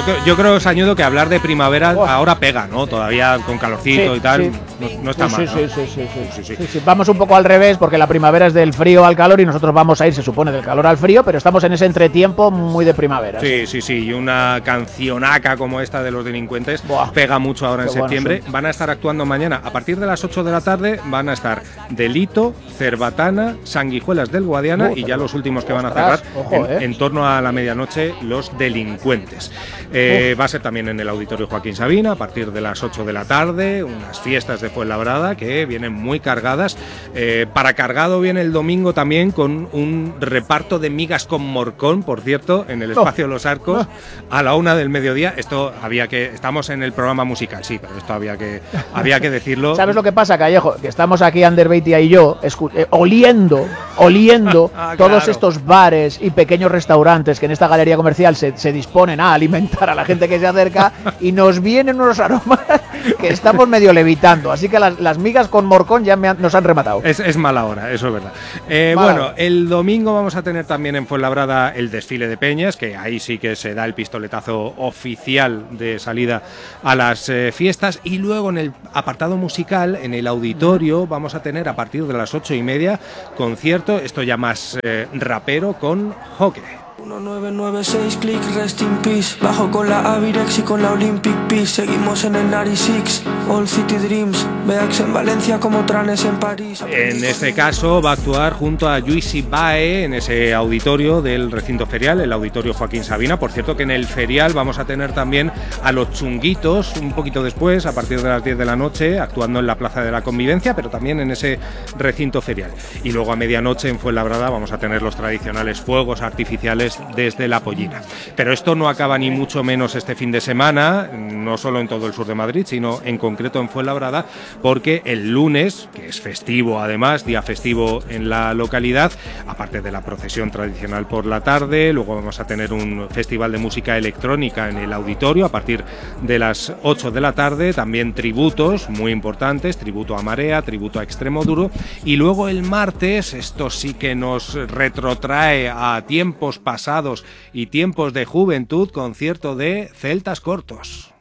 yo creo, Sañudo, que hablar de primavera Buah. ahora pega, ¿no? Todavía con calorcito y tal, no está mal, ¿no? Sí. Vamos un poco al revés, porque la primavera es del frío al calor y nosotros vamos a ir, se supone, del calor al frío, pero estamos en ese entretiempo muy de primavera. Sí, y una cancionaca como esta de Los Delincuentes pega mucho ahora en septiembre. Bueno, van a estar actuando mañana a partir de las 8 de la tarde, van a estar Delito, Cerbatana, Sanguijuelas del Guadiana y ya los últimos que van a cerrar en torno a la medianoche, Los Delincuentes. Va a ser también en el Auditorio Joaquín Sabina a partir de las 8 de la tarde, unas fiestas de Fuenlabrada que vienen muy cargadas. Para cargado viene el domingo también con un reparto de migas con morcón, por cierto, en el espacio Los Arcos a la 1 del mediodía. Esto estamos en el programa musical, sí, pero esto había que decirlo. ¿Sabes lo que pasa, Callejo? Que estamos aquí Ander Beitia y yo oliendo todos estos bares y pequeños restaurantes que en esta galería comercial se disponen a alimentar a la gente que se acerca y nos vienen unos aromas que estamos medio levitando, así que las migas con morcón ya nos han rematado. Es mala hora, eso es verdad. Bueno, el domingo vamos a tener también en Fuenlabrada el desfile de peñas, que ahí sí que se da el pistoletazo oficial de salida a las fiestas, y luego en el apartado musical, en el auditorio, vamos a tener a partir de las 8:30 concierto, esto ya más rapero, con Hoque. 1996, click, rest in peace. Bajo con la Avirex y con la Olympic Peace. Seguimos en el 96, All City Dreams. Beax en Valencia como Tranes en París. En este caso va a actuar junto a Lluís Bae en ese auditorio del recinto ferial, el Auditorio Joaquín Sabina. Por cierto que en el ferial vamos a tener también a Los Chunguitos un poquito después, a partir de las 10 de la noche, actuando en la Plaza de la Convivencia, pero también en ese recinto ferial. Y luego a medianoche en Fuenlabrada vamos a tener los tradicionales fuegos artificiales desde La Pollina. Pero esto no acaba ni mucho menos este fin de semana, no solo en todo el sur de Madrid, sino en concreto en Fuenlabrada, porque el lunes, que es festivo además, día festivo en la localidad, aparte de la procesión tradicional por la tarde, luego vamos a tener un festival de música electrónica en el auditorio a partir de las 8 de la tarde, también tributos muy importantes, tributo a Marea, tributo a Extremoduro, y luego el martes, esto sí que nos retrotrae a tiempos pasados y tiempos de juventud, concierto de Celtas Cortos.